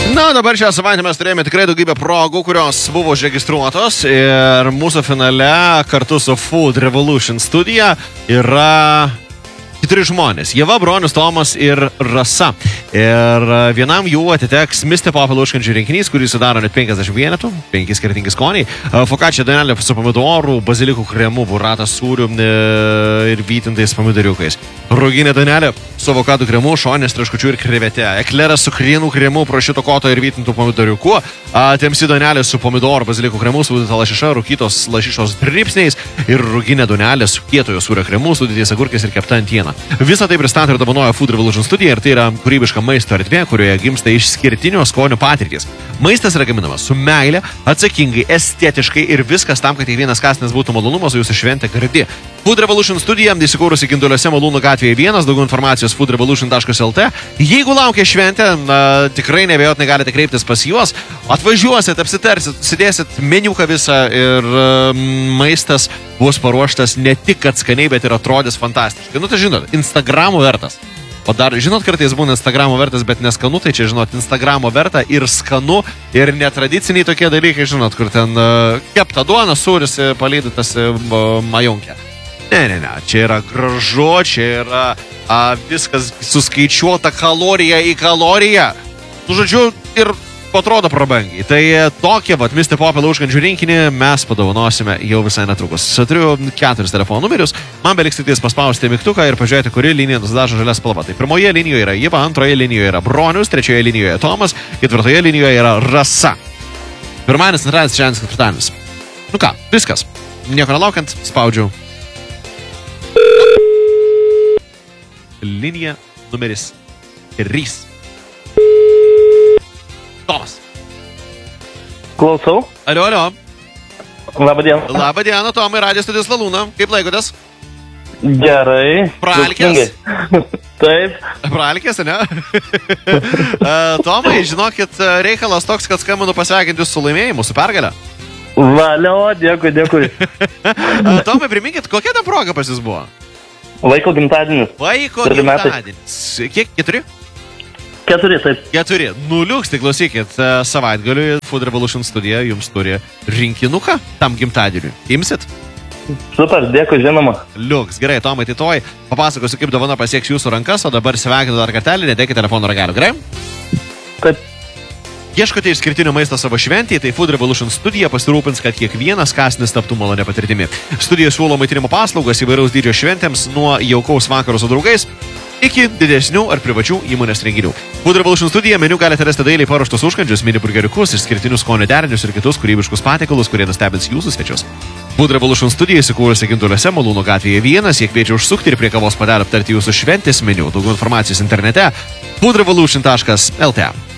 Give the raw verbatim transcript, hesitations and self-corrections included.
Na, dabar šią savaitę mes turėjome tikrai daugybę progų, kurios buvo užregistruotos ir mūsų finale kartu su Food Revolution studija yra keturi žmonės. Ieva, Bronius, Tomas ir Rasa. Ir vienam jų atiteks mister Popel užkandžių rinkinys, kurį sudaro net penkiasdešimt vienetų, penki skirtingi skoniai. Focaccia duonelė su pomidorų, bazilikų kremu, burrata sūriu ir vytintais pomidoriukais. Ruginė duonelė su avokadų kremu, šonės traškučių ir krevete. Ekleras su krienų kremu, prašito koto ir vytintų pomidoriukų. Temsi duonelė su pomidorų, bazilikų kremu, sūdyta lašiša, rūkytos lašišos dribsniais ir ruginė duonelė su kietojo sūrio kremu, sūdytais agurkais ir kepta antiena. Visą tai pristato ir dovanoja Food Revolution studija ir tai yra kūrybiška maisto erdvė, kurioje gimsta išskirtinio skonio patirtys. Maistas yra gaminamas su meile, atsakingai, estetiškai ir viskas tam, kad kiekvienas kąsnis būtų malonumas, o jūsų šventė gardi. Food Revolution studija įsikūrusi Ginduliuose Malūnų gatvėje vienas, daugiau informacijos food revolution taškas el te. Jeigu laukia šventė, na, tikrai neabejotinai galite kreiptis pas juos, atvažiuosit, apsitarsit, sėdėsit meniuką visą ir um, maistas bus paruoštas ne tik kad skaniai, bet ir atrodys fantastiškai. Nu, tai žinot, Instagramo vertas. O dar, žinot, kartais būna Instagramo vertas, bet neskanu, tai čia, žinot, Instagramo verta ir skanu, ir netradiciniai tokie dalykai, žinot, kur ten uh, kepta duona, sūris, palydytas uh, majonkę. Ne, ne, ne, čia yra gražu, čia yra a, viskas suskaičiuota kalorija į kaloriją. Nu, žodžiu, ir atrodo prabangiai. Tai tokie, vat, mister Popel užkandžių rinkinį mes padovanosime jau visai netrukus. Turiu keturis telefonų numerius, man beliks tik tais paspausti mygtuką ir pažiūrėti, kuri linija nusidažo žalia spalva. Tai pirmoje linijoje yra Ieva, antroje linijoje yra Bronius, trečioje linijoje Tomas, ketvirtoje linijoje yra Rasa. Pirmadienis, antradienis, trečiadienis, ketvirtadienis. Nu ką, viskas. Nieko nelaukiant, spaudžiu. Linija numeris trys. Tomas. Klausau. Alio, alio. Labą dieną. Labą dieną, Tomai, Radijos studijos Lalūna. Kaip laikotės? Gerai. Pralkės? Taip. Pralkės, ne? Tomai, žinokit, reikalas toks, kad skambinu pasveikinti su laimėjimu, su pergalę. Valio, dėkui, dėkui. Tomai, priminkit, kokia ta proga pas jūs buvo? Vaiko gimtadienis. Vaiko gimtadienis. Kiek? Keturi? Keturi, taip. Keturi. Nuliuks, tai klausykit, savaitgaliui Food Revolution studija jums turi rinkinuką tam gimtadieniui. Imsit? Super, dėkui, žinoma. Liuks, gerai, Tomai, tai toj papasakosiu, kaip dovana pasieks jūsų rankas, o dabar sveikinu dar kartelį, nedėkit telefono ragelio, gerai? Taip. Ieškote išskirtinio maisto savo šventėje, tai Food Revolution studija pasirūpins, kad kiekvienas kąsnis taptų malonę patirtimi. Studija siūlo maitinimo paslaugas įvairaus dydžio šventėms nuo jaukaus vakaro su draugais iki didesnių ar privačių įmonės renginių. Food Revolution studija meniu galite rasti dailiai paruoštus užkandžius, mini burgeriukus, išskirtinius skonio derinius ir kitus kūrybiškus patiekalus, kurie nustebins jūsų svečius. Food Revolution studija įsikūrusi Ginduliuose Malūnų gatvėje vienas, jie kviečia užsukti ir prie kavos puodelio aptarti jūsų šventės meniu. Daugiau informacijos internete food revolution taškas el te.